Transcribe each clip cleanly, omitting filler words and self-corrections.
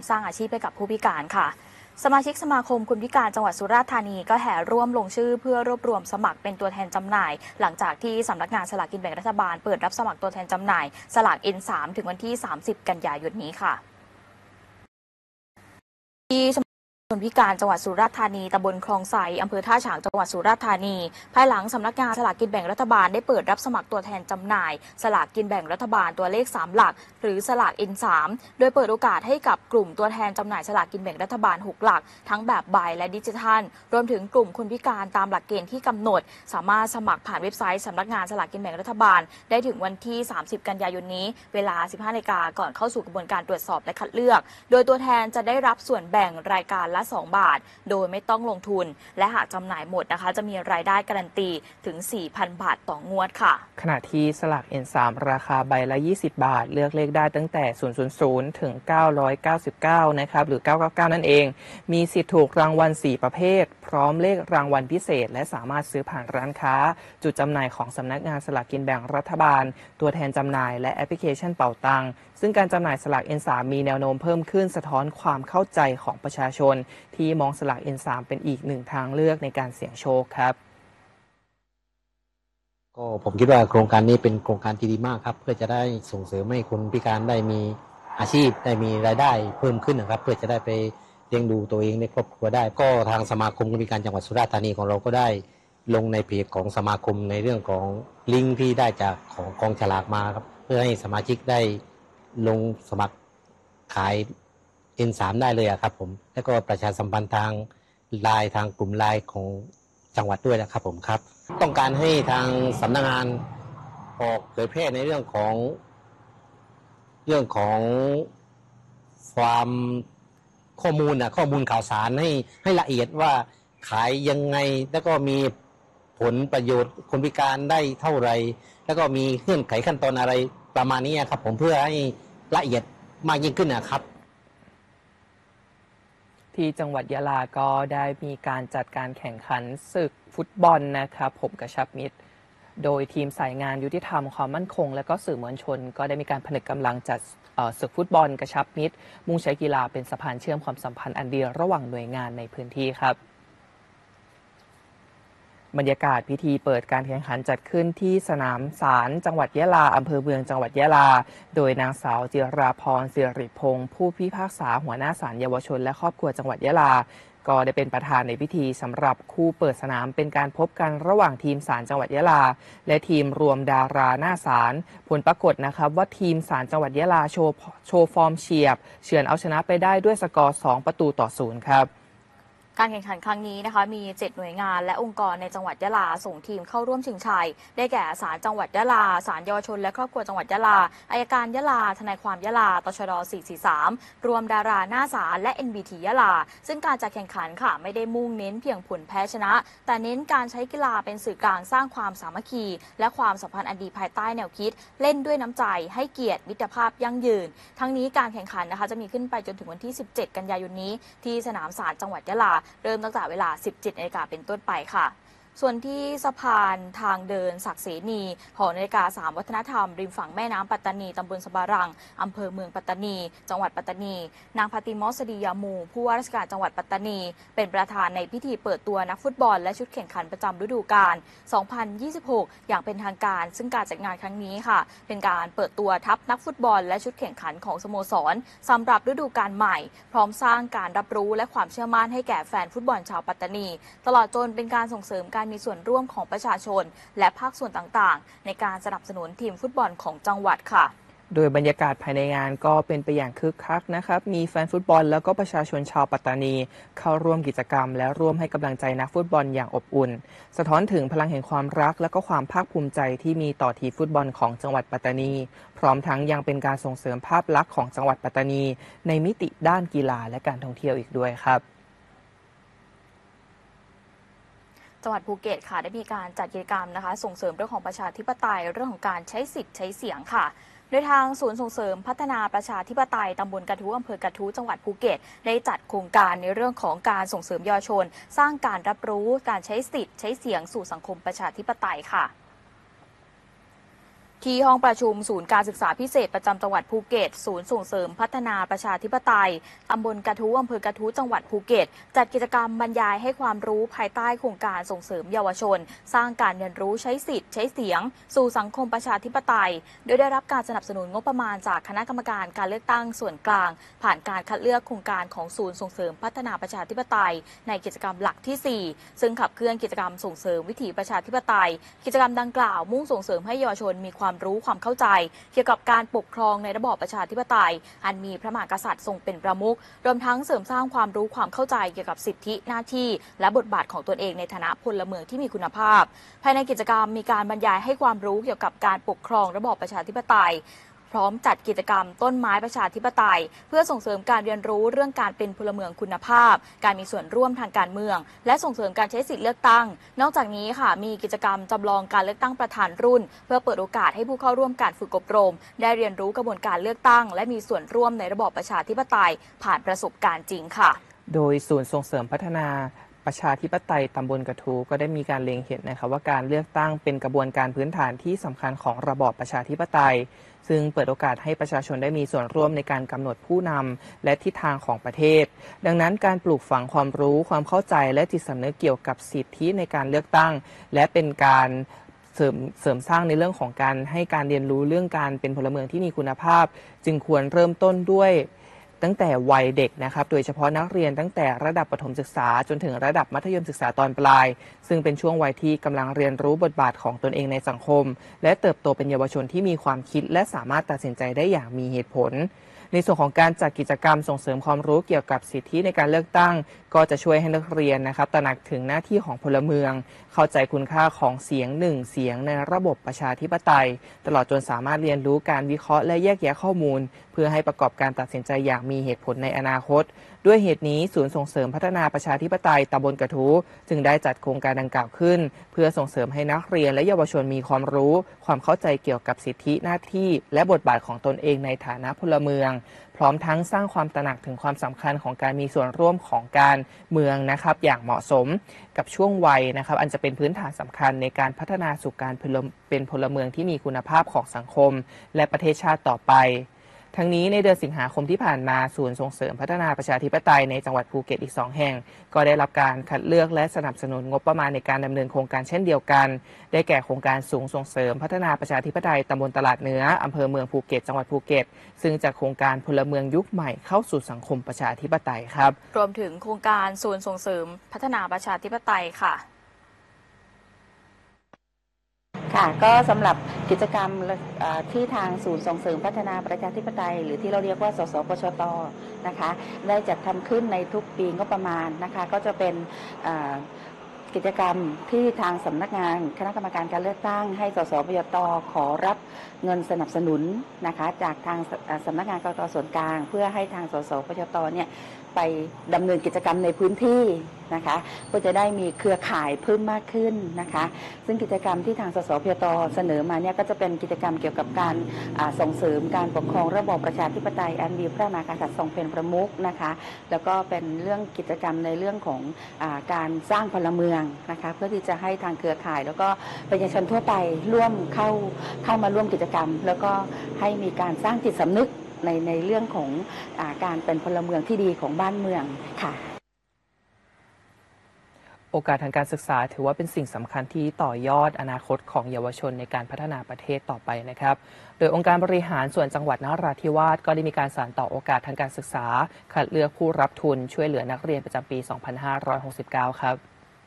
สร้างอาชีพให้กับผู้พิการค่ะสมาชิกสมาคมคนพิการจังหวัดสุราษฎร์ธานีก็แห่ร่วมลงชื่อเพื่อรวบรวมสมัครเป็นตัวแทนจำหน่ายหลังจากที่สำนักงานสลากกินแบ่งรัฐบาลเปิดรับสมัครตัวแทนจำหน่ายสลาก N3 ถึงวันที่30 กันยายนนี้ค่ะคนพิการจังหวัดสุราษฎร์ธานีตำบลคลองไซอำเภอท่าฉางจังหวัดสุราษฎร์ธานีภายหลังสำนักงานสลากกินแบ่งรัฐบาลได้เปิดรับสมัครตัวแทนจำหน่ายสลากกินแบ่งรัฐบาลตัวเลข3หลักหรือสลาก N3 โดยเปิดโอกาสให้กับกลุ่มตัวแทนจำหน่ายสลากกินแบ่งรัฐบาล6หลักทั้งแบบใบและดิจิทัลรวมถึงกลุ่มคนพิการตามหลักเกณฑ์ที่กำหนดสามารถสมัครผ่านเว็บไซต์สำนักงานสลากกินแบ่งรัฐบาลได้ถึงวันที่30 กันยายนนี้เวลา 15 นาฬิกาก่อนเข้าสู่กระบวนการตรวจสอบและคัดเลือกโดยตัวแทนจะได้รับส่วนแบ่งรายการละ2 บาทโดยไม่ต้องลงทุนและหากจำหน่ายหมดนะคะจะมีรายได้การันตีถึง 4,000 บาทต่องวดค่ะขณะที่สลาก N3 ราคาใบละ20 บาทเลือกเลขได้ตั้งแต่000ถึง999นะครับหรือ999นั่นเองมีสิทธิ์ถูกรางวัล4ประเภทพร้อมเลขรางวัลพิเศษและสามารถซื้อผ่านร้านค้าจุดจำหน่ายของสำนักงานสลากกินแบ่งรัฐบาลตัวแทนจำหน่ายและแอปพลิเคชันเป๋าตังซึ่งการจำหน่ายสลาก N3 มีแนวโน้มเพิ่มขึ้นสะท้อนความเข้าใจของประชาชนที่มองสลาก N3 เป็นอีกหนึ่งทางเลือกในการเสี่ยงโชคครับก็ผมคิดว่าโครงการนี้เป็นโครงการที่ดีมากครับเพื่อจะได้ส่งเสริมให้คนพิการได้มีอาชีพได้มีรายได้เพิ่มขึ้นนะครับเพื่อจะได้ไปเลี้ยงดูตัวเองในครอบครัวได้ก็ทางสมาคมคนพิการจังหวัดสุราษฎร์ธานีของเราก็ได้ลงในเพจของสมาคมในเรื่องของลิงก์ที่ได้จากของกองฉลากมาครับเพื่อให้สมาชิกได้ลงสมัครขาย N3 ได้เลยครับผมแล้วก็ประชาสัมพันธ์ทางไลน์ทางกลุ่มไลน์ของจังหวัดด้วยนะครับผมครับต้องการให้ทางสำนักงานออกเผยแพร่ในเรื่องของความข้อมูลข่าวสารให้ละเอียดว่าขายยังไงแล้วก็มีผลประโยชน์คนพิการได้เท่าไรแล้วก็มีเงื่อนไขขั้นตอนอะไรประมาณนี้ครับผมเพื่อให้ละเอียดมากยิ่งขึ้นนะครับที่จังหวัดยะลาก็ได้มีการจัดการแข่งขันศึกฟุตบอลนะครับผมกระชับมิตรโดยทีมสายงานยุติธรรมความมั่นคงและก็สื่อมวลชนก็ได้มีการผนึกกำลังจัดศึกฟุตบอลกระชับมิตรมุ่งใช้กีฬาเป็นสะพานเชื่อมความสัมพันธ์อันดีระหว่างหน่วยงานในพื้นที่ครับบรรยากาศพิธีเปิดการแข่งขันจัดขึ้นที่สนามศาลจังหวัดยะลาอำเภอเมืองจังหวัดยะลาโดยนางสาวจิราพรศิริพงศ์ผู้พิพากษาหัวหน้าศาลเยาวชนและครอบครัวจังหวัดยะลาก็ได้เป็นประธานในพิธีสำหรับคู่เปิดสนามเป็นการพบกันระหว่างทีมศาลจังหวัดยะลาและทีมรวมดาราหน้าศาลผลปรากฏนะครับว่าทีมศาลจังหวัดยะลาโชว์ฟอร์มเฉียบเฉือนเอาชนะไปได้ด้วยสกอร์2-0ครับการแข่งขันครั้งนี้นะคะมี7หน่วยงานและองค์กรในจังหวัดยะลาส่งทีมเข้าร่วมชิงชัยได้แก่ศาลจังหวัดยะลาศาลเยาวชนและครอบครัวจังหวัดยะลาอัยการยะลาทนายความยะลาตชด443รวมดาราหน้าศาลและ NBT ยะลาซึ่งการจัดแข่งขันค่ะไม่ได้มุ่งเน้นเพียงผลแพ้ชนะแต่เน้นการใช้กีฬาเป็นสื่อกลางสร้างความสามัคคีและความสัมพันธ์อันดีภายใต้แนวคิดเล่นด้วยน้ำใจให้เกียรติมิตรภาพยั่งยืนทั้งนี้การแข่งขันนะคะจะมีขึ้นไปจนถึงวันที่17 กันยายนนี้ที่สนามศาลจังหวัดยะลาเริ่มตั้งแต่เวลา 17 นาฬิกาเป็นต้นไปค่ะส่วนที่สะพานทางเดินศักดิ์เสนีหอนาฬิกา3วัฒนธรรมริมฝั่งแม่น้ำปัตตานีตำบลสะบารังอำเภอเมืองปัตตานีจังหวัดปัตตานีนางพาติมอสดียามูผู้ว่าราชการจังหวัดปัตตานีเป็นประธานในพิธีเปิดตัวนักฟุตบอลและชุดแข่งขันประจำฤดูกาล 2026 อย่างเป็นทางการซึ่งการจัดงานครั้งนี้ค่ะเป็นการเปิดตัวทัพนักฟุตบอลและชุดแข่งขันของสโมสรสำหรับฤดูกาลใหม่พร้อมสร้างการรับรู้และความเชื่อมั่นให้แก่แฟนฟุตบอลชาวปัตตานีตลอดจนเป็นการส่งเสริมการมีส่วนร่วมของประชาชนและภาคส่วนต่างๆในการสนับสนุนทีมฟุตบอลของจังหวัดค่ะโดยบรรยากาศภายในงานก็เป็นไปอย่างคึกคักนะครับมีแฟนฟุตบอลแล้วก็ประชาชนชาวปัตตานีเข้าร่วมกิจกรรมและร่วมให้กำลังใจนักฟุตบอลอย่างอบอุ่นสะท้อนถึงพลังแห่งความรักและก็ความภาคภูมิใจที่มีต่อทีมฟุตบอลของจังหวัดปัตตานีพร้อมทั้งยังเป็นการส่งเสริมภาพลักษณ์ของจังหวัดปัตตานีในมิติด้านกีฬาและการท่องเที่ยวอีกด้วยครับจังหวัดภูเก็ตค่ะได้มีการจัดกิจกรรมนะคะส่งเสริมเรื่องของประชาธิปไตยเรื่องของการใช้สิทธิ์ใช้เสียงค่ะโดยทางศูนย์ส่งเสริมพัฒนาประชาธิปไตยตำบลกระทู้อำเภอกระทู้จังหวัดภูเก็ตได้จัดโครงการในเรื่องของการส่งเสริมเยาวชนสร้างการรับรู้การใช้สิทธิ์ใช้เสียงสู่สังคมประชาธิปไตยค่ะที่ห้องประชุมศูนย์การศึกษาพิเศษประจำจังหวัดภูเก็ตศูนย์ส่งเสริมพัฒนาประชาธิปไตยตำบลกระทู้อำเภอกระทู้จังหวัดภูเก็ตจัดกิจกรรมบรรยายให้ความรู้ภายใต้โครงการส่งเสริมเยาวชนสร้างการเรียนรู้ใช้สิทธิ์ใช้เสียงสู่สังคมประชาธิปไตยโดยได้รับการสนับสนุนงบประมาณจากคณะกรรมการการเลือกตั้งส่วนกลางผ่านการคัดเลือกโครงการของศูนย์ส่งเสริมพัฒนาประชาธิปไตยในกิจกรรมหลักที่ 4ซึ่งขับเคลื่อนกิจกรรมส่งเสริมวิถีประชาธิปไตยกิจกรรมดังกล่าวมุ่งส่งเสริมให้เยาวชนมีความรู้ความเข้าใจเกี่ยวกับการปกครองในระบอบประชาธิปไตยอันมีพระมหากษัตริย์ทรงเป็นประมุขรวมทั้งเสริมสร้างความรู้ความเข้าใจเกี่ยวกับสิทธิหน้าที่และบทบาทของตนเองในฐานะพลเมืองที่มีคุณภาพภายในกิจกรรมมีการบรรยายให้ความรู้เกี่ยวกับการปกครองระบอบประชาธิปไตยพร้อมจัดกิจกรรมต้นไม้ประชาธิปไตยเพื่อส่งเสริมการเรียนรู้เรื่องการเป็นพลเมืองคุณภาพการมีส่วนร่วมทางการเมืองและส่งเสริมการใช้สิทธิเลือกตั้งนอกจากนี้ค่ะมีกิจกรรมจำลองการเลือกตั้งประธานรุ่นเพื่อเปิดโอกาสให้ผู้เข้าร่วมการฝึกอบรมได้เรียนรู้กระบวนการเลือกตั้งและมีส่วนร่วมในระบอบประชาธิปไตยผ่านประสบการณ์จริงค่ะโดยศูนย์ส่งเสริมพัฒนาประชาธิปไตยตำบลกระทู้ก็ได้มีการเล็งเห็นนะครับว่าการเลือกตั้งเป็นกระบวนการพื้นฐานที่สำคัญของระบอบประชาธิปไตยซึ่งเปิดโอกาสให้ประชาชนได้มีส่วนร่วมในการกำหนดผู้นำและทิศทางของประเทศดังนั้นการปลูกฝังความรู้ความเข้าใจและจิตสำนึกเกี่ยวกับสิทธิในการเลือกตั้งและเป็นการเสริมสร้างในเรื่องของการให้การเรียนรู้เรื่องการเป็นพลเมืองที่มีคุณภาพจึงควรเริ่มต้นด้วยตั้งแต่วัยเด็กนะครับโดยเฉพาะนักเรียนตั้งแต่ระดับประถมศึกษาจนถึงระดับมัธยมศึกษาตอนปลายซึ่งเป็นช่วงวัยที่กำลังเรียนรู้บทบาทของตนเองในสังคมและเติบโตเป็นเยาวชนที่มีความคิดและสามารถตัดสินใจได้อย่างมีเหตุผลในส่วนของการจัดกิจกรรมส่งเสริมความรู้เกี่ยวกับสิทธิในการเลือกตั้งก็จะช่วยให้นักเรียนนะครับตระหนักถึงหน้าที่ของพลเมืองเข้าใจคุณค่าของเสียงหนึ่งเสียงในระบบประชาธิปไตยตลอดจนสามารถเรียนรู้การวิเคราะห์และแยกแยะข้อมูลเพื่อให้ประกอบการตัดสินใจอย่างมีเหตุผลในอนาคตด้วยเหตุนี้ศูนย์ส่งเสริมพัฒนาประชาธิปไตยตำบลกระทู้จึงได้จัดโครงการดังกล่าวขึ้นเพื่อส่งเสริมให้นักเรียนและเยาวชนมีความรู้ความเข้าใจเกี่ยวกับสิทธิหน้าที่และบทบาทของตนเองในฐานะพลเมืองพร้อมทั้งสร้างความตระหนักถึงความสำคัญของการมีส่วนร่วมของการเมืองนะครับอย่างเหมาะสมกับช่วงวัยนะครับอันจะเป็นพื้นฐานสำคัญในการพัฒนาสู่การเป็นพลเมืองที่มีคุณภาพของสังคมและประเทศชาติต่อไปทั้งนี้ในเดือนสิงหาคมที่ผ่านมาศูนย์ส่งเสริมพัฒนาประชาธิปไตยในจังหวัดภูเก็ตอีก2แห่งก็ได้รับการคัดเลือกและสนับสนุนงบประมาณในการดำเนินโครงการเช่นเดียวกันได้แก่โครงการศูนย์ส่งเสริมพัฒนาประชาธิปไตยตำบลตลาดเหนืออำเภอเมืองภูเก็ตจังหวัดภูเก็ตซึ่งจัดโครงการพลเมืองยุคใหม่เข้าสู่สังคมประชาธิปไตยครับรวมถึงโครงการศูนย์ส่งเสริมพัฒนาประชาธิปไตยค่ะค่ะก็สำหรับกิจกรรมที่ทางศูนย์ส่งเสริมพัฒนาประชาธิปไตยหรือที่เราเรียกว่าสสปชต.นะคะได้จัดทำขึ้นในทุกปีงบประมาณนะคะก็จะเป็นกิจกรรมที่ทางสำนักงานคณะกรรมการการเลือกตั้งให้สสปชต.ขอรับเงินสนับสนุนนะคะจากทางสำนักงานกกต.ส่วนกลางเพื่อให้ทางสสปชต.เนี่ยไปดำเนินกิจกรรมในพื้นที่นะคะเพื่อจะได้มีเครือข่ายเพิ่มมากขึ้นนะคะซึ่งกิจกรรมที่ทางสสพต.เสนอมาเนี่ยก็จะเป็นกิจกรรมเกี่ยวกับการส่งเสริมการปกครองระบอบประชาธิปไตยอันมีพระมหากษัตริย์ทรงเป็นประมุขนะคะแล้วก็เป็นเรื่องกิจกรรมในเรื่องของการสร้างพลเมืองนะคะเพื่อที่จะให้ทางเครือข่ายแล้วก็ประชาชนทั่วไปร่วมเข้ามาร่วมกิจกรรมแล้วก็ให้มีการสร้างจิตสำนึกในเรื่องของการเป็นพลเมืองที่ดีของบ้านเมืองค่ะโอกาสทางการศึกษาถือว่าเป็นสิ่งสำคัญที่ต่อยอดอนาคตของเยาวชนในการพัฒนาประเทศต่อไปนะครับโดยองค์การบริหารส่วนจังหวัดนราธิวาสก็ได้มีการสานต่อโอกาสทางการศึกษาคัดเลือกผู้รับทุนช่วยเหลือนักเรียนประจำปี 2569 ครับ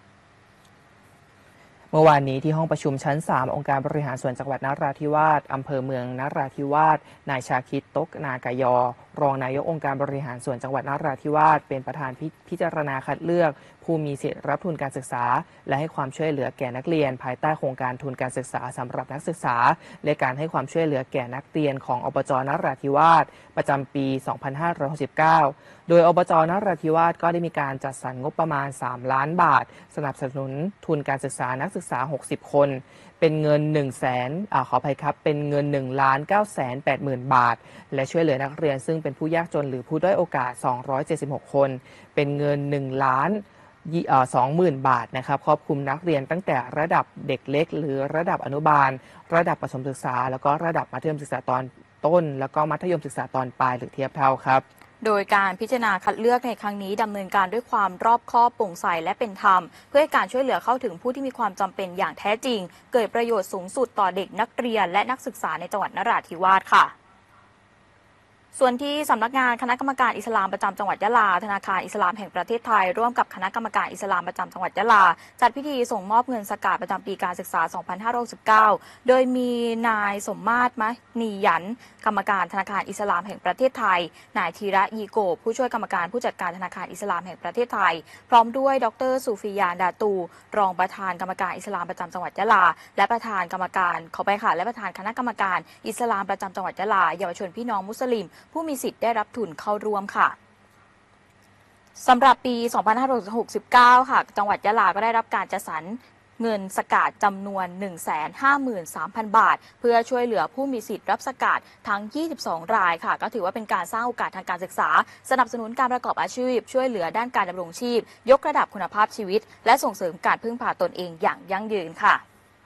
เมื่อวานนี้ที่ห้องประชุมชั้น 3 องค์การบริหารส่วนจังหวัดนราธิวาสอำเภอเมืองนราธิวาสนายชาคิดตกนากยอรองนายกองค์การบริหารส่วนจังหวัดนราธิวาสเป็นประธานพิจารณาคัดเลือกผู้มีสิทธิรับทุนการศึกษาและให้ความช่วยเหลือแก่นักเรียนภายใต้โครงการทุนการศึกษาสำหรับนักศึกษาและการให้ความช่วยเหลือแก่นักเรียนของอบจ.นราธิวาสประจำปี 2569 โดยอบจ.นราธิวาสก็ได้มีการจัดสรรงบประมาณ 3 ล้านบาทสนับสนุนทุนการศึกษานักศึกษา 60 คนเป็นเงินเป็นเงิน 1,980,000 บาทและช่วยเหลือนักเรียนซึ่งเป็นผู้ยากจนหรือผู้ด้อยโอกาส 276 คนเป็นเงิน 1,000,000 20,000 บาทนะครับครอบคลุมนักเรียนตั้งแต่ระดับเด็กเล็กหรือระดับอนุบาลระดับประถมศึกษาแล้วก็ระดับมัธยมศึกษาตอนต้นแล้วก็มัธยมศึกษาตอนปลายหรือเทียบเท่าครับโดยการพิจารณาคัดเลือกในครั้งนี้ดำเนินการด้วยความรอบคอบโปร่งใสและเป็นธรรมเพื่อให้การช่วยเหลือเข้าถึงผู้ที่มีความจำเป็นอย่างแท้จริงเกิดประโยชน์สูงสุดต่อเด็กนักเรียนและนักศึกษาในจังหวัดนราธิวาสค่ะส่วนที่สำนักงานคณะกรรมการอิสลามประจำจังหวัดยะลาธนาคารอิสลามแห่งประเทศไทยร่วมกับคณะกรรมการอิสลามประจำจังหวัดยะลาจัดพิธีส่งมอบเงินสกาดประจำปีการศึกษา 2569 โดยมีนายสมมาตรมะนียันกรรมการธนาคารอิสลามแห่งประเทศไทยนายธีระยีโกบผู้ช่วยกรรมการผู้จัดการธนาคารอิสลามแห่งประเทศไทยพร้อมด้วยดรซูฟิยานดาตูรองประธานกรรมการอิสลามประจำจังหวัดยะลาและประธานกรรมการและประธานคณะกรรมการอิสลามประจำจังหวัดยะลาเยาวชนพี่น้องมุสลิมผู้มีสิทธิ์ได้รับทุนเข้าร่วมค่ะสำหรับปี 2569 ค่ะจังหวัดยะลาก็ได้รับการจัดสรรเงินสกาดจำนวน 153,000 บาทเพื่อช่วยเหลือผู้มีสิทธิ์รับสกาดทั้ง 22 รายค่ะก็ถือว่าเป็นการสร้างโอกาสทางการศึกษาสนับสนุนการประกอบอาชีพช่วยเหลือด้านการดำรงชีพยกระดับคุณภาพชีวิตและส่งเสริมการพึ่งพาตนเองอย่างยั่งยืนค่ะ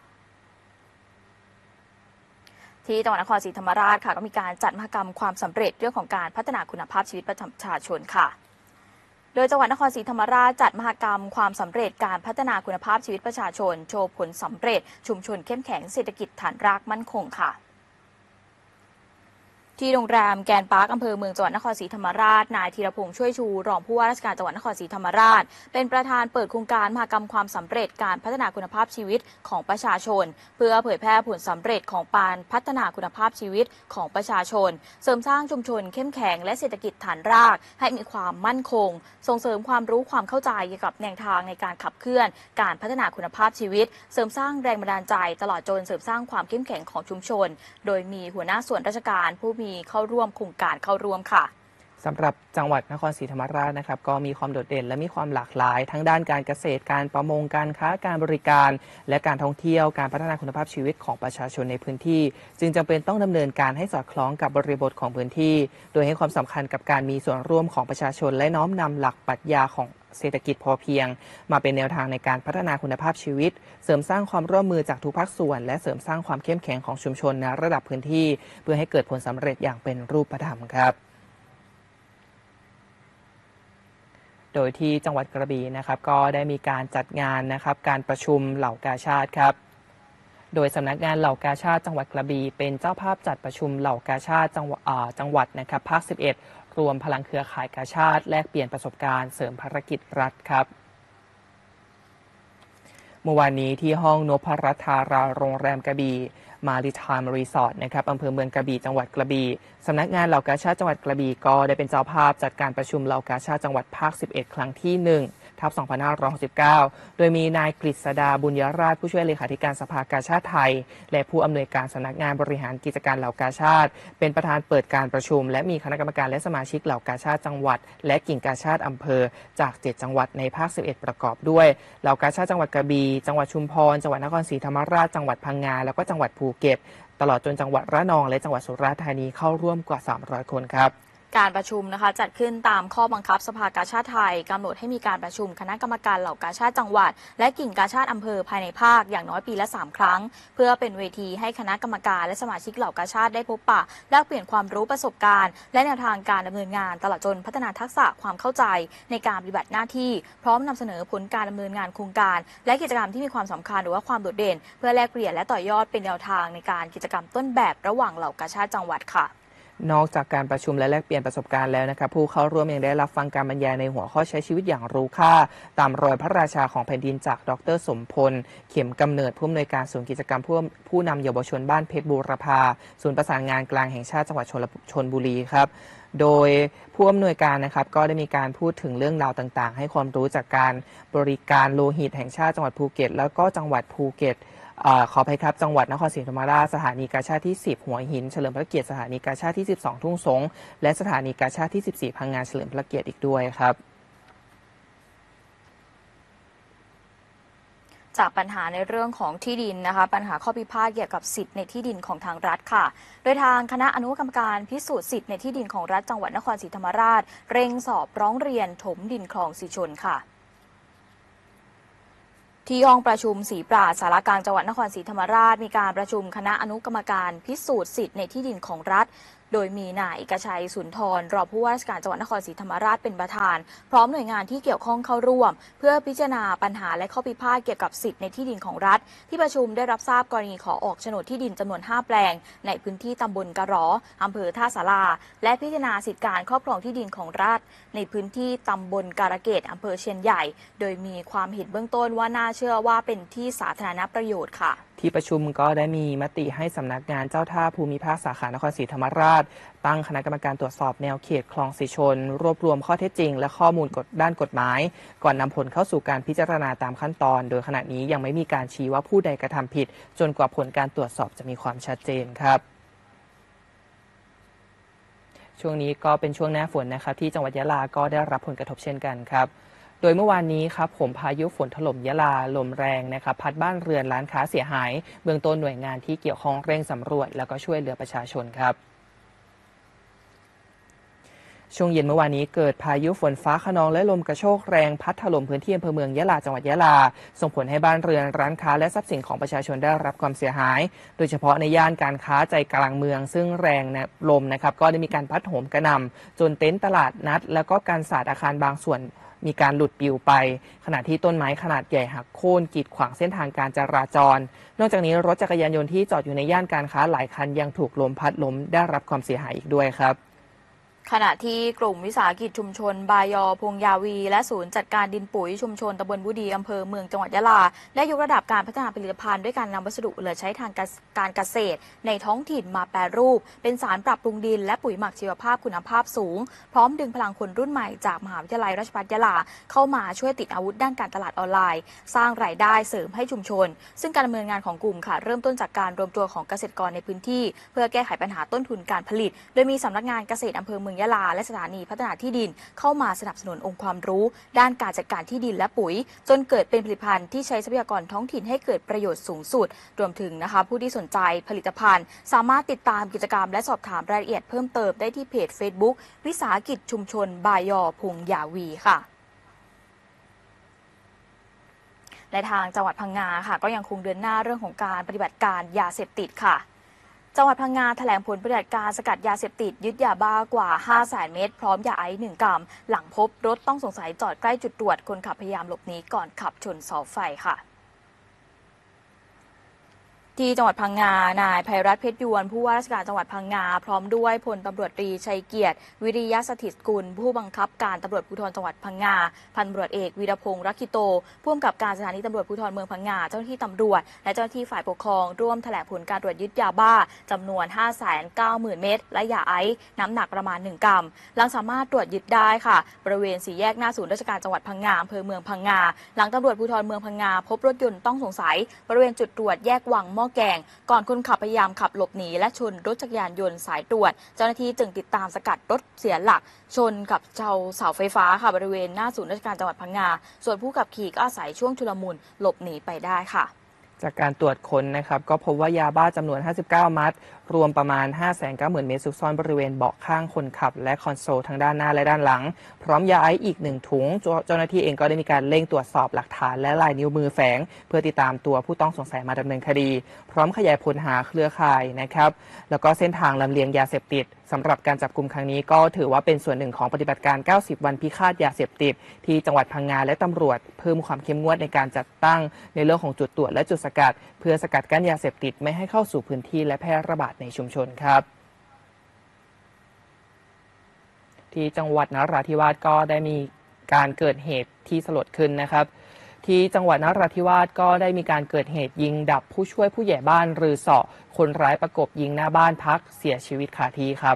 ที่จังหวัดนครศรีธรรมราชค่ะก็มีการจัดมหกรรมความสำเร็จเรื่องของการพัฒนาคุณภาพชีวิตประชาชนค่ะโดยจังหวัดนครศรีธรรมราชจัดมหกรรมความสำเร็จการพัฒนาคุณภาพชีวิตประชาชนโชว์ผลสำเร็จชุมชนเข้มแข็งเศรษฐกิจฐานรากมั่นคงค่ะที่โรงแรมแกนพาร์คอำเภอเมืองจังหวัดนครศรีธรรมราชนายธีรพงษ์ช่วยชูรองผู้ว่าราชการจังหวัดนครศรีธรรมราชเป็นประธานเปิดโครงการมหกรรมความสำเร็จการพัฒนาคุณภาพชีวิตของประชาชนเพื่อเผยแพร่ผลสำเร็จของการพัฒนาคุณภาพชีวิตของประชาชนเสริมสร้างชุมชนเข้มแข็งและเศรษฐกิจฐานรากให้มีความมั่นคงส่งเสริมความรู้ความเข้าใจเกี่ยวกับแนวทางในการขับเคลื่อนการพัฒนาคุณภาพชีวิตเสริมสร้างแรงบันดาลใจตลอดจนเสริมสร้างความเข้มแข็งของชุมชนโดยมีหัวหน้าส่วนราชการผู้มีเข้าร่วมโครงการเข้าร่วมค่ะสำหรับจังหวัดนครศรีธรรมราชนะครับก็มีความโดดเด่นและมีความหลากหลายทั้งด้านการเกษตรการประมงการค้าการบริการและการท่องเที่ยวการพัฒนาคุณภาพชีวิตของประชาชนในพื้นที่จึงจำเป็นต้องดำเนินการให้สอดคล้องกับบริบทของพื้นที่โดยให้ความสำคัญกับการมีส่วนร่วมของประชาชนและน้อมนำหลักปรัชญาของเศรษฐกิจพอเพียงมาเป็นแนวทางในการพัฒนาคุณภาพชีวิตเสริมสร้างความร่วมมือจากทุกภาคส่วนและเสริมสร้างความเข้มแข็งของชุมชนในระดับพื้นที่เพื่อให้เกิดผลสำเร็จอย่างเป็นรูปธรรมครับโดยที่จังหวัดกระบี่นะครับก็ได้มีการจัดงานนะครับการประชุมเหล่ากาชาดครับโดยสำนักงานเหล่ากาชาดจังหวัดกระบี่เป็นเจ้าภาพจัดประชุมเหล่ากาชาดจังหวัดนะครับภาค 11 รวมพลังเครือข่ายกาชาดแลกเปลี่ยนประสบการณ์เสริมภารกิจรัฐครับเมื่อวานนี้ที่ห้องนพรัตน์ธาราโรงแรมกระบี่มาริไทม์รีสอร์ทนะครับอำเภอเมืองกระบี่จังหวัดกระบี่สำนักงานเหล่ากาชาดจังหวัดกระบี่ก็ได้เป็นเจ้าภาพจัดการประชุมเหล่ากาชาดจังหวัดภาค 11 ครั้งที่ 1/2569 โดยมีนายกฤษดาบุญยราชผู้ช่วยเลขาธิการสภากาชาดไทยและผู้อำนวยการสำนักงานบริหารกิจการเหล่ากาชาดเป็นประธานเปิดการประชุมและมีคณะกรรมการและสมาชิกเหล่ากาชาดจังหวัดและกิ่งกาชาดอำเภอจาก7จังหวัดในภาค 11 ประกอบด้วยเหล่ากาชาดจังหวัดกระบี่จังหวัดชุมพรจังหวัดนครศรีธรรมราชจังหวัดพังงาแล้วก็จังหวัดภูเก็ตตลอดจนจังหวัดระนองและจังหวัดสุราษฎร์ธานีเข้าร่วมกว่า300คนครับการประชุมนะคะจัดขึ้นตามข้อบังคับสภากาชาดไทยกำหนดให้มีการประชุมคณะกรรมการเหล่ากาชาดจังหวัดและกิ่งกาชาดอำเภอภายในภาคอย่างน้อยปีละ3 ครั้งเพื่อเป็นเวทีให้คณะกรรมการและสมาชิกเหล่ากาชาดได้พบปะแลกเปลี่ยนความรู้ประสบการณ์และแนวทางการดำเนินงานตลอดจนพัฒนาทักษะความเข้าใจในการปฏิบัติหน้าที่พร้อมนำเสนอผลการดำเนินงานโครงการและกิจกรรมที่มีความสำคัญหรือว่าความโดดเด่นเพื่อแลกเปลี่ยนและต่อยอดเป็นแนวทางในการกิจกรรมต้นแบบระหว่างเหล่ากาชาดจังหวัดค่ะนอกจากการประชุมและแลกเปลี่ยนประสบการณ์แล้วนะครับผู้เข้าร่วมยังได้รับฟังการบรรยายในหัวข้อใช้ชีวิตอย่างรู้ค่าตามรอยพระราชาของแผ่นดินจากดร.สมพลเข็มกำเนิดผู้อำนวยการศูนย์กิจกรรมผู้นำเยาวชนบ้านเพชรบูรพาศูนย์ประสานงานกลางแห่งชาติจังหวัดชลบุรีครับโดยผู้อำนวยการนะครับก็ได้มีการพูดถึงเรื่องราวต่างๆให้ความรู้จากการบริการโลหิตแห่งชาติจังหวัดภูเก็ตแล้วก็จังหวัดภูเก็ตขออภัยครับจังหวัดนครศรีธรรมราชสถานีกาชาดที่10หัวหินเฉลิมพระเกียรติสถานีกาชาดที่12ทุ่งสงและสถานีกาชาดที่14พังงาเฉลิมพระเกียรติอีกด้วยครับจากปัญหาในเรื่องของที่ดินนะคะปัญหาข้อพิพาทเกี่ยวกับสิทธิ์ในที่ดินของทางรัฐค่ะโดยทางคณะอนุกรรมการพิสูจน์สิทธิ์ในที่ดินของรัฐจังหวัดนครศรีธรรมราชเร่งสอบร้องเรียนถมดินคลองสีชนค่ะที่ห้องประชุมศรีปราชญ์สารกลางจังหวัดนครศรีธรรมราชมีการประชุมคณะอนุกรรมการพิสูจน์สิทธิในที่ดินของรัฐโดยมีนายเอกชัยสุนทรรองผู้ว่าราชการจังหวัดนครศรีธรรมราชเป็นประธานพร้อมหน่วยงานที่เกี่ยวข้องเข้าร่วมเพื่อพิจารณาปัญหาและข้อพิพาทเกี่ยวกับสิทธิในที่ดินของรัฐที่ประชุมได้รับทราบกรณีขอออกโฉนดที่ดินจำนวน5แปลงในพื้นที่ตำบลกระหรออำเภอท่าสาราและพิจารณาสิทธิการครอบครองที่ดินของรัฐในพื้นที่ตำบลการะเกดอำเภอเชียนใหญ่โดยมีความเห็นเบื้องต้นว่าน่าเชื่อว่าเป็นที่สาธารณประโยชน์ค่ะที่ประชุมก็ได้มีมติให้สำนักงานเจ้าท่าภูมิภาคสาขานครศรีธรรมราชตั้งคณะกรรมการตรวจสอบแนวเขตคลองสีชนรวบรวมข้อเท็จจริงและข้อมูลด้านกฎหมายก่อนนำผลเข้าสู่การพิจารณาตามขั้นตอนโดยขณะนี้ยังไม่มีการชี้ว่าผู้ใดกระทำผิดจนกว่าผลการตรวจสอบจะมีความชัดเจนครับช่วงนี้ก็เป็นช่วงหน้าฝนนะครับที่จังหวัดยะลาก็ได้รับผลกระทบเช่นกันครับโดยเมื่อวานนี้ครับพายุฝนถล่มยะลาลมแรงนะครับพัดบ้านเรือนร้านค้าเสียหายเบื้องต้นหน่วยงานที่เกี่ยวข้องเร่งสำรวจแล้วก็ช่วยเหลือประชาชนครับช่วงเย็นเมื่อวานนี้เกิดพายุฝนฟ้าคะนองและลมกระโชกแรงพัดถล่มพื้นที่อำเภอเมืองยะลาจังหวัดยะลาส่งผลให้บ้านเรือนร้านค้าและทรัพย์สินของประชาชนได้รับความเสียหายโดยเฉพาะในย่านการค้าใจกลางเมืองซึ่งแรงลมนะครับก็ได้มีการพัดโหมกระหน่ำจนเต็นท์ตลาดนัดแล้วก็การสาดอาคารบางส่วนมีการหลุดปลิวไปขณะที่ต้นไม้ขนาดใหญ่หักโค่นกีดขวางเส้นทางการจราจรนอกจากนี้รถจักรยานยนต์ที่จอดอยู่ในย่านการค้าหลายคันยังถูกลมพัดล้มได้รับความเสียหายอีกด้วยครับขณะที่กลุ่มวิสาหกิจชุมชนบายอพงยาวีและศูนย์จัดการดินปุ๋ยชุมชนตำบลบุดีอำเภอเมืองจังหวัดยะลาได้ยกระดับการพัฒนาผลิตภัณฑ์ด้วยการนำวัสดุเหลือใช้ทางการเกษตรในท้องถิ่นมาแปรรูปเป็นสารปรับปรุงดินและปุ๋ยหมักชีวภาพคุณภาพสูงพร้อมดึงพลังคนรุ่นใหม่จากมหาวิทยาลัยราชภัฏยะลาเข้ามาช่วยติดอาวุธด้านการตลาดออนไลน์สร้างรายได้เสริมให้ชุมชนซึ่งการดำเนินงานของกลุ่มค่ะเริ่มต้นจากการรวมตัวของเกษตรกรในพื้นที่เพื่อแก้ไขปัญหาต้นทุนการผลิตโดยมีสำนักงานเกษตรอำเภอเมืองยะลาและสถานีพัฒนาที่ดินเข้ามาสนับสนุนองค์ความรู้ด้านการจัดการที่ดินและปุ๋ยจนเกิดเป็นผลิตภัณฑ์ที่ใช้ทรัพยากรท้องถิ่นให้เกิดประโยชน์สูงสุดรวมถึงนะคะผู้ที่สนใจผลิตภัณฑ์สามารถติดตามกิจกรรมและสอบถามรายละเอียดเพิ่มเติมได้ที่เพจ Facebook วิสาหกิจชุมชนบายอพงยาวีค่ะในทางจังหวัดพังงาค่ะก็ยังคงเดินหน้าเรื่องของการปฏิบัติการยาเสพติดค่ะจังหวัดพังงาแถลงผลปฏิบัติการสกัดยาเสพติดยึดยาบ้ากว่า 500,000 เม็ดพร้อมยาไอซ์1 กรัมหลังพบรถต้องสงสัยจอดใกล้จุดตรวจคนขับพยายามหลบหนีก่อนขับชนเสาไฟค่ะที่จังหวัดพังงานายไพรัตน์เพชรยวนผู้ว่าราชการจังหวัดพังงาพร้อมด้วยพลตำรวจตรีชัยเกียรติวิริยสถิตกุลผู้บังคับการตำรวจภูธรจังหวัดพังงาพันตำรวจเอกวีรพงษ์รักขิโตผู้กำกับการสถานีตำรวจภูธรเมืองพังงาเจ้าหน้าที่ตำรวจและเจ้าหน้าที่ฝ่ายปกครองร่วมแถลงผลการตรวจยึดยาบ้าจำนวน 590,000 เม็ดและยาไอซ์น้ำหนักประมาณ1 กรัมหลังสามารถตรวจยึดได้ค่ะบริเวณ4 แยกหน้าศูนย์ราชการจังหวัดพังงาอำเภอเมืองพังงาหลังตำรวจภูธรเมืองพังงาพบรถยนต์ต้องสงสัยบริเวณจุดตรวจแยกวังหม้อแกงก่อนคนขับพยายามขับหลบหนีและชนรถจักรยานยนต์สายตรวจเจ้าหน้าที่จึงติดตามสกัดรถเสียหลักชนกับเสาไฟฟ้าค่ะบริเวณหน้าศูนย์ราชการจังหวัดพังงาส่วนผู้ขับขี่ก็อาศัยช่วงชุลมุนหลบหนีไปได้ค่ะจากการตรวจค้นนะครับก็พบว่ายาบ้าจำนวน59 มัดรวมประมาณ 590,000 เม็ดซุกซ่อนบริเวณเบาะข้างคนขับและคอนโซลทั้งด้านหน้าและด้านหลังพร้อมยาไอซ์อีก1 ถุงเจ้าหน้าที่เองก็ได้มีการเร่งตรวจสอบหลักฐานและลายนิ้วมือแฝงเพื่อติดตามตัวผู้ต้องสงสัยมาดำเนินคดีพร้อมขยายผลหาเครือข่ายนะครับแล้วก็เส้นทางลำเลียงยาเสพติดสำหรับการจับกุมครั้งนี้ก็ถือว่าเป็นส่วนหนึ่งของปฏิบัติการ90 วันพิฆาตยาเสพติดที่จังหวัดพังงาและตำรวจเพิ่มความเข้มงวดในการจัดตั้งในเรื่องของจุดตรวจและจุดสกัดเพื่อสกัดกั้นยาเสพติดไม่ให้เข้าสู่พื้นที่และแพร่ระบาดในชุมชนครับที่จังหวัดนราธิวาสก็ได้มีการเกิดเหตุที่สลดขึ้นนะครับที่จังหวัดนราธิวาสก็ได้มีการเกิดเหตุยิงดับผู้ช่วยผู้ใหญ่บ้านรือเสาะคนร้ายประกบยิงหน้าบ้านพักเสียชีวิตคาที่ครับ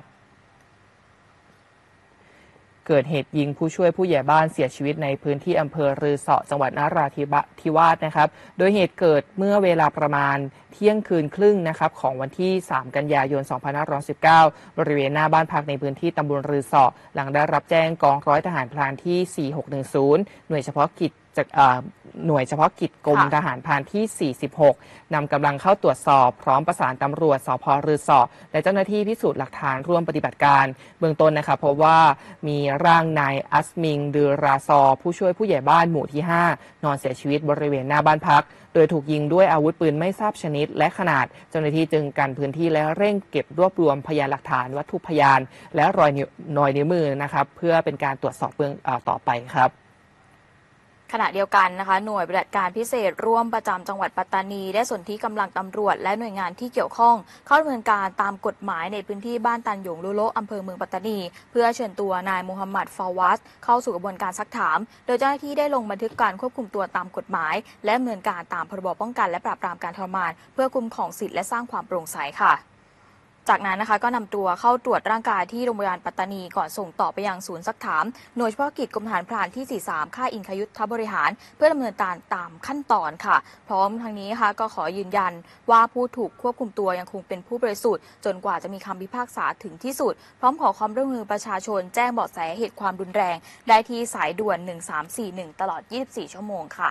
เกิดเหตุยิงผู้ช่วยผู้ใหญ่บ้านเสียชีวิตในพื้นที่อำเภอรือเสาะจังหวัดนราธิวาสนะครับโดยเหตุเกิดเมื่อเวลาประมาณเที่ยงคืนครึ่งนะครับของวันที่3 กันยายน 2519บริเวณหน้าบ้านพักในพื้นที่ตำบลรือเสาะหลังได้รับแจ้งกองร้อยทหารพรานที่ 4610 หน่วยเฉพาะกิจจากหน่วยเฉพาะกิจกรมค่ะทหารพรานที่ 46 นำกำลังเข้าตรวจสอบพร้อมประสานตำรวจสพ.รือสอและเจ้าหน้าที่พิสูจน์หลักฐานร่วมปฏิบัติการเบื้องต้นนะครับพบว่ามีร่างนายอัสมิงดือราซอผู้ช่วยผู้ใหญ่บ้านหมู่ที่ 5 นอนเสียชีวิตบริเวณหน้าบ้านพักโดยถูกยิงด้วยอาวุธปืนไม่ทราบชนิดและขนาดเจ้าหน้าที่จึงกันพื้นที่และเร่งเก็บรวบรวมพยานหลักฐานวัตถุพยานและรอยนิ้วมือนะครับเพื่อเป็นการตรวจสอบเบื้องต่อไปครับขณะเดียวกันนะคะหน่วยปฏิบัติการพิเศษร่วมประจำจังหวัดปัตตานีได้สนที่กำลังตำรวจและหน่วยงานที่เกี่ยวข้องเข้าดำเนินการตามกฎหมายในพื้นที่บ้านตันหยงลุโลอำเภอเมืองปัตตานีเพื่อเชิญตัวนายมูฮัมหมัดฟาวัสเข้าสู่กระบวนการซักถามโดยเจ้าหน้าที่ได้ลงบันทึกการควบคุมตัวตามกฎหมายและดำเนินการตามพรบป้องกันและปราบปรามการทรมานเพื่อคุ้มครองสิทธิและสร้างความโปร่งใสค่ะจากนั้นนะคะก็นำตัวเข้าตรวจร่างกายที่โรงพยาบาลปัตตานีก่อนส่งต่อไปยังศูนย์ซักถามหน่วยเฉพาะกิจกรมทหารพรานที่ 43 ค่ายอิงคยุทธบริหารเพื่อดำเนินการตามขั้นตอนค่ะพร้อมทั้งนี้นะคะก็ขอยืนยันว่าผู้ถูกควบคุมตัวยังคงเป็นผู้บริสุทธิ์จนกว่าจะมีคำพิพากษาถึงที่สุดพร้อมขอความร่วมมือประชาชนแจ้งเบาะแสเหตุความรุนแรงได้ที่สายด่วน 1341 ตลอด 24 ชั่วโมงค่ะ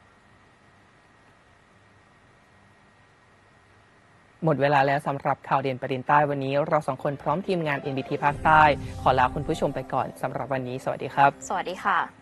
หมดเวลาแล้วสำหรับข่าวเด่นประเด็นใต้วันนี้เราสองคนพร้อมทีมงาน NBT ภาคใต้ขอลาคุณผู้ชมไปก่อนสำหรับวันนี้สวัสดีครับสวัสดีค่ะ